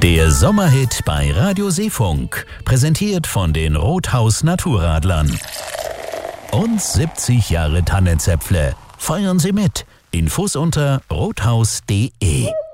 Der Sommerhit bei Radio Seefunk, präsentiert von den Rothaus Naturradlern. Und 70 Jahre Tannenzäpfle. Feiern Sie mit. Infos unter rothaus.de.